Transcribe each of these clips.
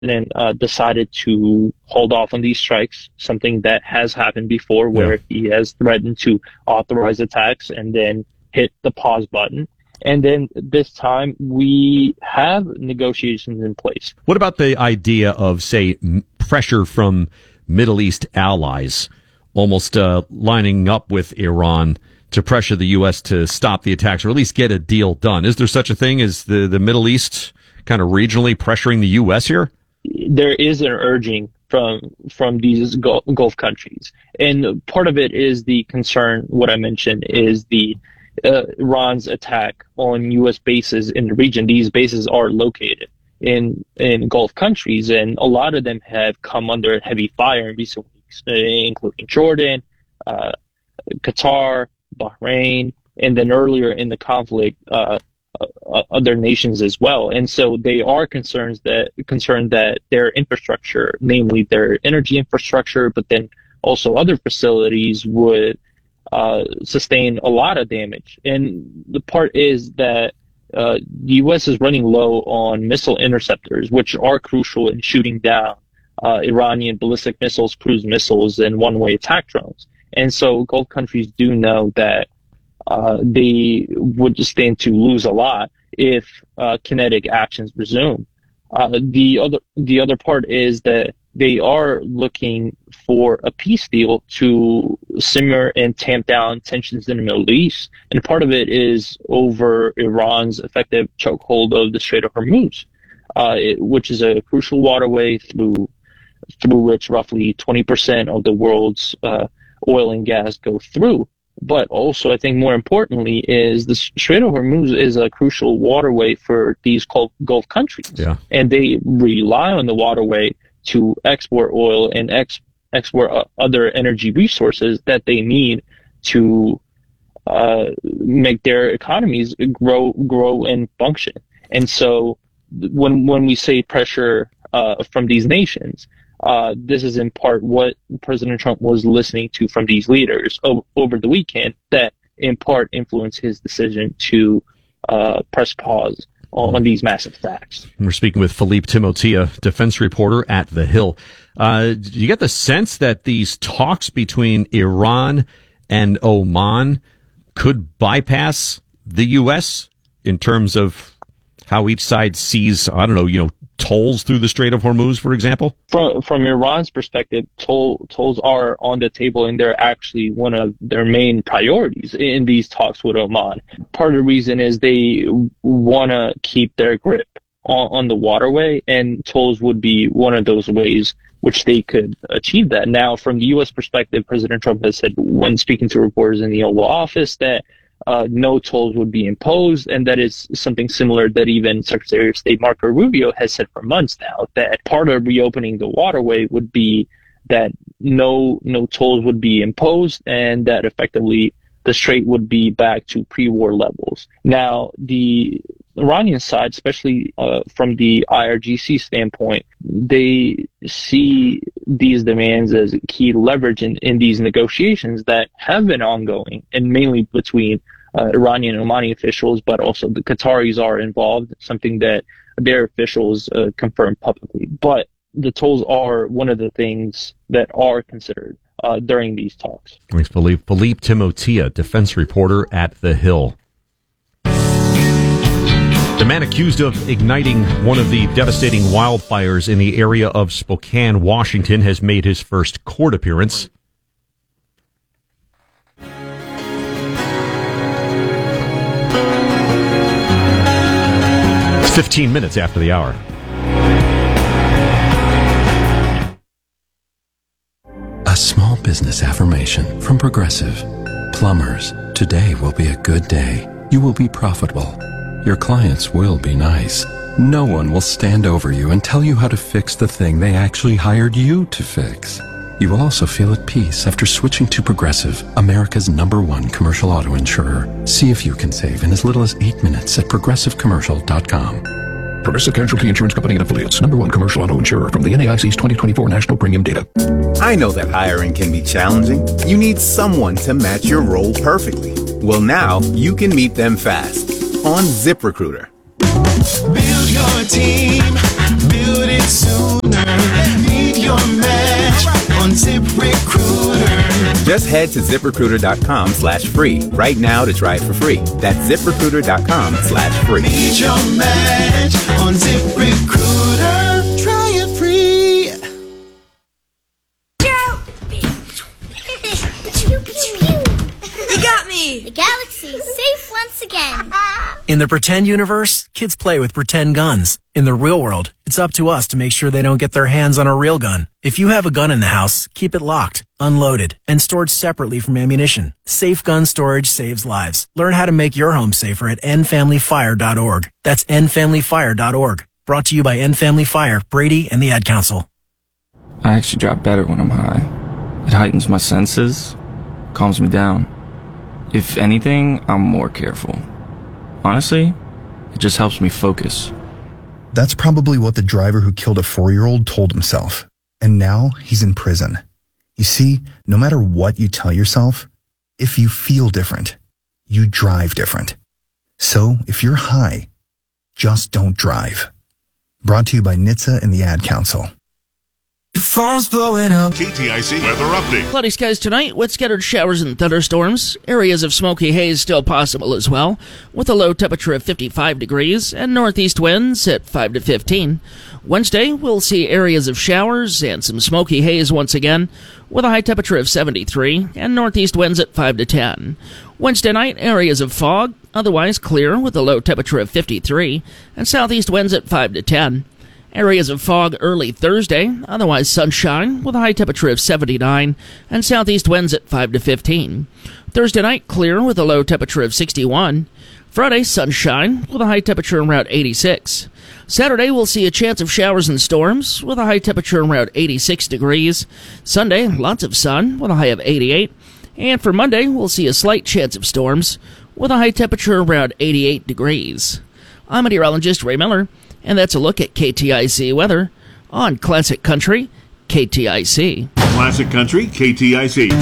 president decided to hold off on these strikes, something that has happened before where he has threatened to authorize attacks and then hit the pause button. And then this time we have negotiations in place. What about the idea of, say, pressure from Middle East allies, almost lining up with Iran to pressure the U.S. to stop the attacks or at least get a deal done? Is there such a thing as the Middle East kind of regionally pressuring the U.S. here? There is an urging from these Gulf countries. And part of it is the concern, what I mentioned, is the Iran's attack on U.S. bases in the region. These bases are located in Gulf countries, and a lot of them have come under heavy fire in recent weeks, including Jordan, Qatar, Bahrain, and then earlier in the conflict, other nations as well. And so they are concerned that their infrastructure, namely their energy infrastructure, but then also other facilities, would sustain a lot of damage. And the part is that the U.S. is running low on missile interceptors, which are crucial in shooting down Iranian ballistic missiles, cruise missiles, and one-way attack drones. And so Gulf countries do know that they would stand to lose a lot if kinetic actions resume. The other part is that they are looking for a peace deal to simmer and tamp down tensions in the Middle East. And part of it is over Iran's effective chokehold of the Strait of Hormuz, which is a crucial waterway through which roughly 20% of the world's oil and gas go through. But also, I think more importantly, is the Strait of Hormuz is a crucial waterway for these Gulf countries. Yeah. And they rely on the waterway to export oil and export other energy resources that they need to make their economies grow and function. And so when we say pressure from these nations, this is in part what President Trump was listening to from these leaders over the weekend that in part influenced his decision to press pause on these massive attacks. We're speaking with Philippe Timotia, defense reporter at The Hill. Do you get the sense that these talks between Iran and Oman could bypass the U.S. in terms of how each side sees, tolls through the Strait of Hormuz, for example? From Iran's perspective, tolls are on the table, and they're actually one of their main priorities in these talks with Oman. Part of the reason is they want to keep their grip on the waterway, and tolls would be one of those ways which they could achieve that. Now, from the U.S. perspective, President Trump has said when speaking to reporters in the Oval Office that no tolls would be imposed, and that is something similar that even Secretary of State Marco Rubio has said for months now, that part of reopening the waterway would be that no tolls would be imposed, and that effectively the strait would be back to pre-war levels. Now, the Iranian side, especially from the IRGC standpoint, they see these demands as key leverage in these negotiations that have been ongoing, and mainly between Iranian and Omani officials, but also the Qataris are involved, something that their officials confirmed publicly. But the tolls are one of the things that are considered during these talks. Thanks, Philippe. Philippe Timotia, defense reporter at The Hill. The man accused of igniting one of the devastating wildfires in the area of Spokane, Washington, has made his first court appearance. It's 15 minutes after the hour. A small business affirmation from Progressive. Plumbers, today will be a good day. You will be profitable. Your clients will be nice. No one will stand over you and tell you how to fix the thing they actually hired you to fix. You will also feel at peace after switching to Progressive, America's #1 commercial auto insurer. See if you can save in as little as 8 minutes at progressivecommercial.com. Progressive Casualty Insurance Company and Affiliates, #1 commercial auto insurer from the NAIC's 2024 National Premium Data. I know that hiring can be challenging. You need someone to match your role perfectly. Well, now you can meet them fast on ZipRecruiter. Build your team, build it sooner. Meet your match on ZipRecruiter. Just head to ZipRecruiter.com/free right now to try it for free. That's ZipRecruiter.com/free. Meet your match on ZipRecruiter. Try it free. You got me! The galaxy is safe once again. In the pretend universe, kids play with pretend guns. In the real world, it's up to us to make sure they don't get their hands on a real gun. If you have a gun in the house, keep it locked, unloaded, and stored separately from ammunition. Safe gun storage saves lives. Learn how to make your home safer at endfamilyfire.org. That's endfamilyfire.org. Brought to you by End Family Fire, Brady, and the Ad Council. I actually drop better when I'm high. It heightens my senses, calms me down. If anything, I'm more careful. Honestly, it just helps me focus. That's probably what the driver who killed a 4-year-old told himself. And now he's in prison. You see, no matter what you tell yourself, if you feel different, you drive different. So if you're high, just don't drive. Brought to you by NHTSA and the Ad Council. The phone's blowing up. KTIC weather update. Cloudy skies tonight with scattered showers and thunderstorms. Areas of smoky haze still possible as well, with a low temperature of 55 degrees and northeast winds at 5 to 15. Wednesday, we'll see areas of showers and some smoky haze once again, with a high temperature of 73 and northeast winds at 5 to 10. Wednesday night, areas of fog, otherwise clear with a low temperature of 53 and southeast winds at 5 to 10. Areas of fog early Thursday, otherwise sunshine with a high temperature of 79 and southeast winds at 5 to 15. Thursday night, clear with a low temperature of 61. Friday, sunshine with a high temperature around 86. Saturday, we'll see a chance of showers and storms with a high temperature around 86 degrees. Sunday, lots of sun with a high of 88. And for Monday, we'll see a slight chance of storms with a high temperature around 88 degrees. I'm meteorologist Ray Miller. And that's a look at KTIC weather on Classic Country, KTIC. Classic Country, KTIC.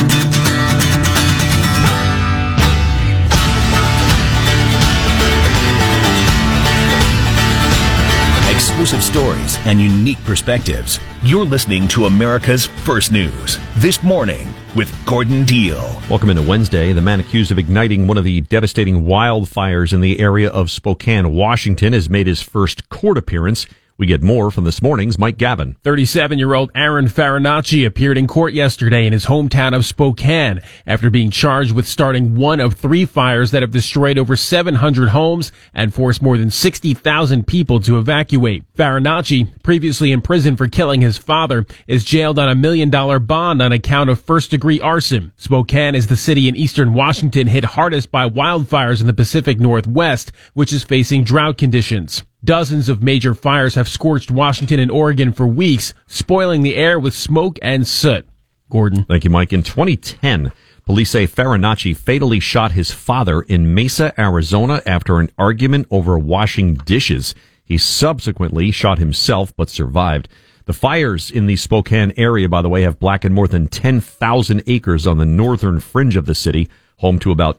Exclusive stories and unique perspectives. You're listening to America's First News This Morning with Gordon Deal. Welcome into Wednesday. The man accused of igniting one of the devastating wildfires in the area of Spokane, Washington, has made his first court appearance. We get more from this morning's Mike Gavin. 37-year-old Aaron Farinacci appeared in court yesterday in his hometown of Spokane after being charged with starting one of 3 fires that have destroyed over 700 homes and forced more than 60,000 people to evacuate. Farinacci, previously in prison for killing his father, is jailed on $1 million bond on account of first-degree arson. Spokane is the city in eastern Washington hit hardest by wildfires in the Pacific Northwest, which is facing drought conditions. Dozens of major fires have scorched Washington and Oregon for weeks, spoiling the air with smoke and soot. Gordon. Thank you, Mike. In 2010, police say Farinacci fatally shot his father in Mesa, Arizona after an argument over washing dishes. He subsequently shot himself but survived. The fires in the Spokane area, by the way, have blackened more than 10,000 acres on the northern fringe of the city, home to about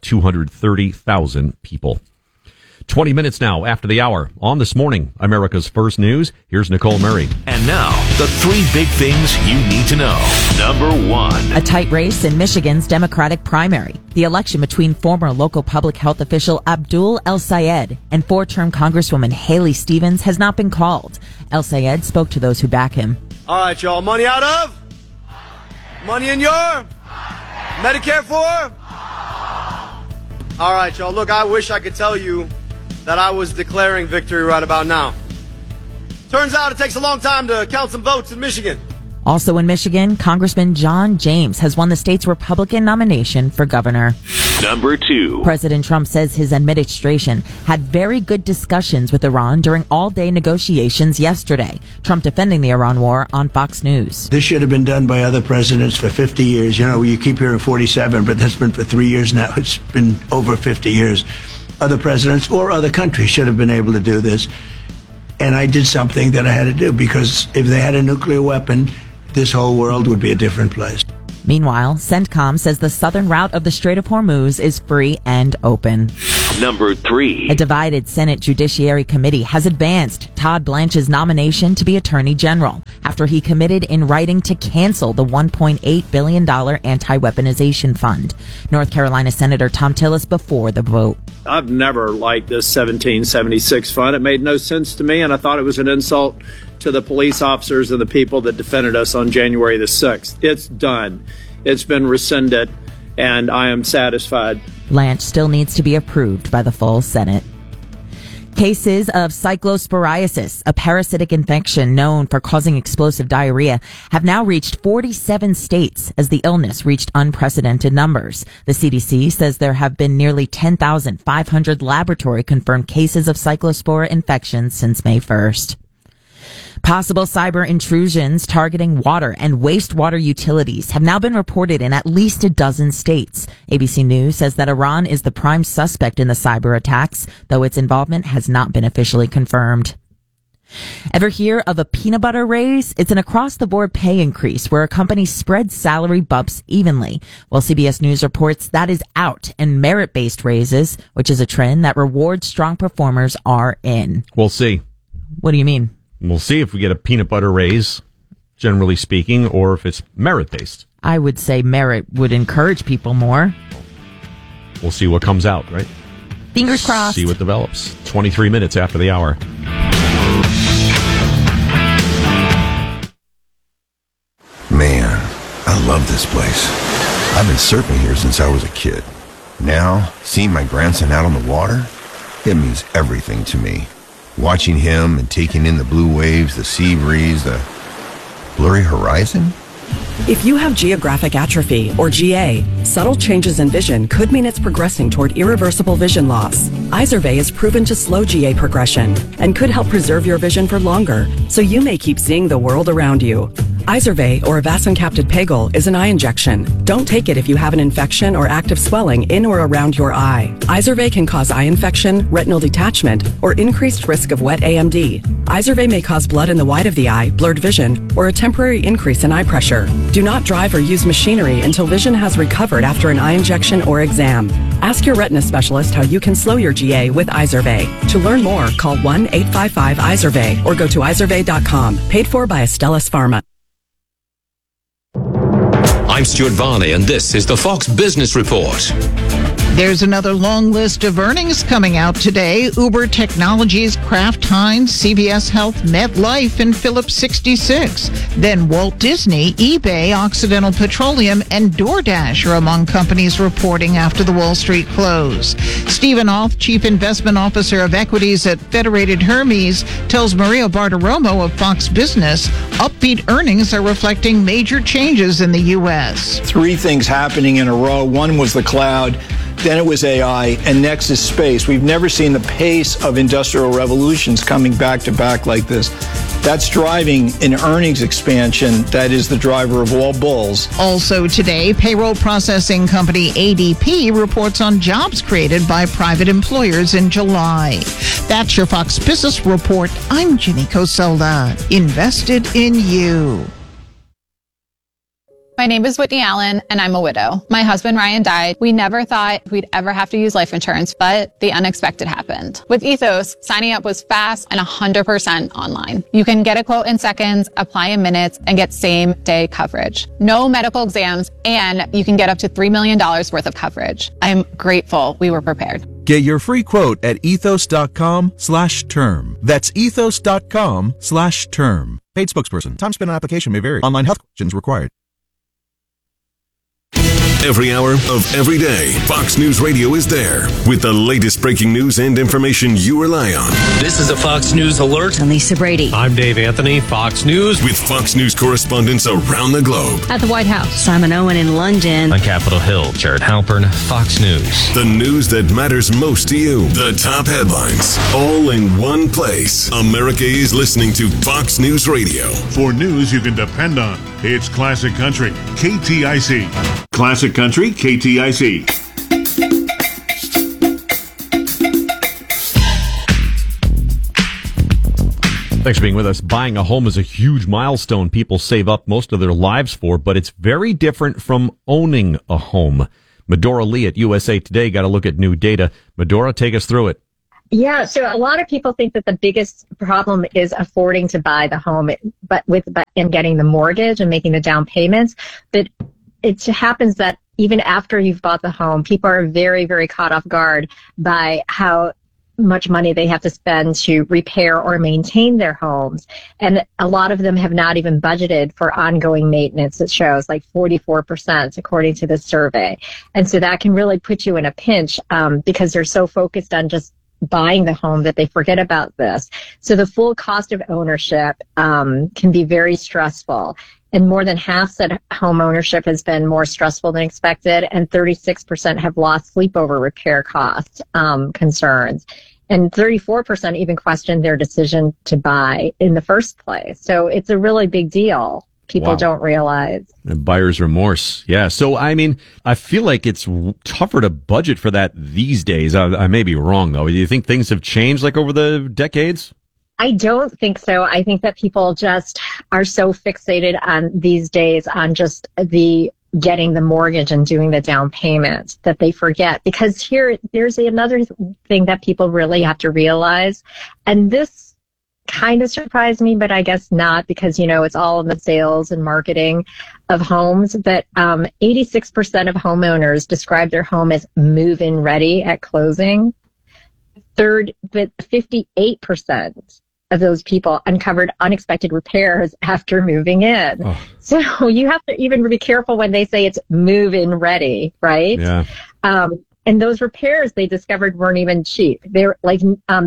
230,000 people. 20 minutes now after the hour. On This Morning, America's First News, here's Nicole Murray. And now, the 3 big things you need to know. Number 1. A tight race in Michigan's Democratic primary. The election between former local public health official Abdul El-Sayed and 4-term Congresswoman Haley Stevens has not been called. El-Sayed spoke to those who back him. All right, y'all. Money out of? Money in your? Medicare for? All right, y'all. Look, I wish I could tell you that I was declaring victory right about now. Turns out it takes a long time to count some votes in Michigan. Also in Michigan, Congressman John James has won the state's Republican nomination for governor. Number 2. President Trump says his administration had very good discussions with Iran during all-day negotiations yesterday. Trump defending the Iran war on Fox News. This should have been done by other presidents for 50 years. You know, you keep hearing 47, but that's been for 3 years now. It's been over 50 years. Other presidents or other countries should have been able to do this. And I did something that I had to do because if they had a nuclear weapon, this whole world would be a different place. Meanwhile, CENTCOM says the southern route of the Strait of Hormuz is free and open. Number 3. A divided Senate Judiciary Committee has advanced Todd Blanche's nomination to be Attorney General after he committed in writing to cancel the $1.8 billion anti-weaponization fund. North Carolina Senator Thom Tillis before the vote. I've never liked this 1776 fund. It made no sense to me, and I thought it was an insult to the police officers and the people that defended us on January the 6th. It's done. It's been rescinded, and I am satisfied. Blanche still needs to be approved by the full Senate. Cases of cyclosporiasis, a parasitic infection known for causing explosive diarrhea, have now reached 47 states as the illness reached unprecedented numbers. The CDC says there have been nearly 10,500 laboratory-confirmed cases of cyclospora infections since May 1st. Possible cyber intrusions targeting water and wastewater utilities have now been reported in at least a dozen states. ABC News says that Iran is the prime suspect in the cyber attacks, though its involvement has not been officially confirmed. Ever hear of a peanut butter raise? It's an across-the-board pay increase where a company spreads salary bumps evenly. Well, CBS News reports that is out, and merit-based raises, which is a trend that rewards strong performers, are in. We'll see. What do you mean? We'll see if we get a peanut butter raise, generally speaking, or if it's merit-based. I would say merit would encourage people more. We'll see what comes out, right? Fingers crossed. See what develops. 23 minutes after the hour. Man, I love this place. I've been surfing here since I was a kid. Now, seeing my grandson out on the water, it means everything to me. Watching him and taking in the blue waves, the sea breeze, the blurry horizon. If you have geographic atrophy, or GA, subtle changes in vision could mean it's progressing toward irreversible vision loss. Izervay is proven to slow GA progression and could help preserve your vision for longer, so you may keep seeing the world around you. Izervay, or avacincaptad pegol, is an eye injection. Don't take it if you have an infection or active swelling in or around your eye. Izervay can cause eye infection, retinal detachment, or increased risk of wet AMD. Izervay may cause blood in the white of the eye, blurred vision, or a temporary increase in eye pressure. Do not drive or use machinery until vision has recovered after an eye injection or exam. Ask your retina specialist how you can slow your GA with Izervay. To learn more, call 1-855-IZERVAY or go to izervay.com. Paid for by Astellas Pharma. I'm Stuart Varney, and this is the Fox Business Report. There's another long list of earnings coming out today. Uber Technologies, Kraft Heinz, CVS Health, MetLife, and Phillips 66. Then Walt Disney, eBay, Occidental Petroleum, and DoorDash are among companies reporting after the Wall Street close. Stephen Auth, Chief Investment Officer of Equities at Federated Hermes, tells Maria Bartiromo of Fox Business, upbeat earnings are reflecting major changes in the U.S. Three things happening in a row. One was the cloud. Then it was AI, and next is space. We've never seen the pace of industrial revolutions coming back to back like this. That's driving an earnings expansion that is the driver of all bulls. Also today, payroll processing company ADP reports on jobs created by private employers in July. That's your Fox Business Report. I'm Ginny Coselda. Invested in you. My name is Whitney Allen, and I'm a widow. My husband, Ryan, died. We never thought we'd ever have to use life insurance, but the unexpected happened. With Ethos, signing up was fast and 100% online. You can get a quote in seconds, apply in minutes, and get same-day coverage. No medical exams, and you can get up to $3 million worth of coverage. I'm grateful we were prepared. Get your free quote at ethos.com/term. That's ethos.com/term. Paid spokesperson. Time spent on application may vary. Online health questions required. Every hour of every day, Fox News Radio is there with the latest breaking news and information you rely on. This is a Fox News alert. I'm Lisa Brady. I'm Dave Anthony, Fox News. With Fox News correspondents around the globe. At the White House, Simon Owen in London. On Capitol Hill, Jared Halpern, Fox News. The news that matters most to you. The top headlines. All in one place. America is listening to Fox News Radio. For news you can depend on, it's Classic Country, KTIC. Classic Country, KTIC. Thanks for being with us. Buying a home is a huge milestone people save up most of their lives for, but it's very different from owning a home. Medora Lee at USA Today got to look at new data. Medora, take us through it. Yeah, so a lot of people think that the biggest problem is affording to buy the home, and getting the mortgage and making the down payments. But it happens that even after you've bought the home, people are very, very caught off guard by how much money they have to spend to repair or maintain their homes. And a lot of them have not even budgeted for ongoing maintenance. It shows like 44% according to this survey. And so that can really put you in a pinch because they're so focused on just buying the home that they forget about this. So the full cost of ownership can be very stressful. And more than half said home ownership has been more stressful than expected, and 36% have lost sleep over repair cost concerns. And 34% even questioned their decision to buy in the first place. So it's a really big deal. People don't realize. Buyer's remorse. Yeah. So, I mean, I feel like it's tougher to budget for that these days. I may be wrong, though. Do you think things have changed like over the decades? I don't think so. I think that people just are so fixated on these days on just getting the mortgage and doing the down payment that they forget. Because there's another thing that people really have to realize. And this kind of surprised me, but I guess not, because, it's all in the sales and marketing of homes. But 86% of homeowners describe their home as move-in ready at closing. But 58% of those people uncovered unexpected repairs after moving in. Oh. So you have to even be careful when they say it's move-in ready, right? Yeah. And those repairs they discovered weren't even cheap. They're like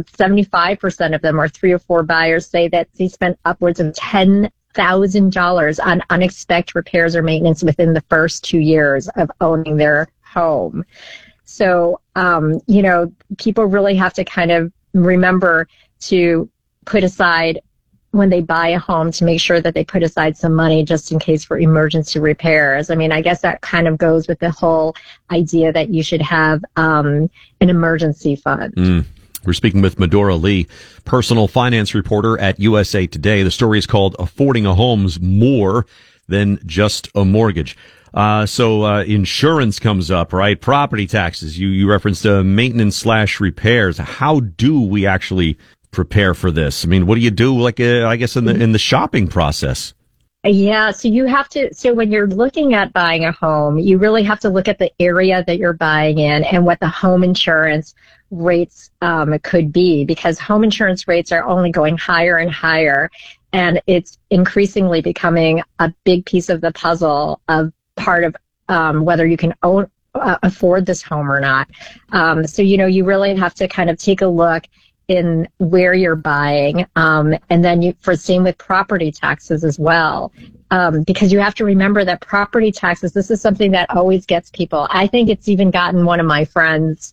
75% of them, or 3 or 4 buyers, say that they spent upwards of $10,000 on unexpected repairs or maintenance within the first 2 years of owning their home. So, people really have to kind of remember to put aside, when they buy a home, to make sure that they put aside some money just in case for emergency repairs. I mean, I guess that kind of goes with the whole idea that you should have an emergency fund. We're speaking with Medora Lee, personal finance reporter at USA Today. The story is called Affording a Home's More Than Just a Mortgage. So insurance comes up, right? Property taxes. You referenced maintenance/repairs. How do we actually prepare for this? I mean, what do you do, like, I guess, in the shopping process? Yeah, so you have to, so when you're looking at buying a home, you really have to look at the area that you're buying in and what the home insurance rates could be, because home insurance rates are only going higher and higher, and it's increasingly becoming a big piece of the puzzle of part of whether you can afford this home or not. So, you really have to kind of take a look in where you're buying, and then same with property taxes as well, because you have to remember that property taxes, this is something that always gets people. I think it's even gotten one of my friends.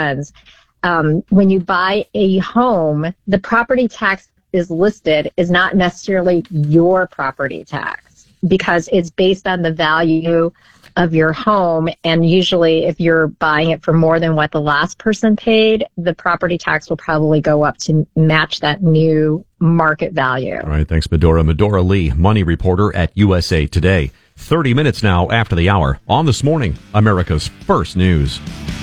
When you buy a home, the property tax is not necessarily your property tax, because it's based on the value of your home, and usually if you're buying it for more than what the last person paid, the property tax will probably go up to match that new market value. All right, thanks, Medora. Medora Lee, money reporter at USA Today. 30 minutes now after the hour on This Morning, America's First News.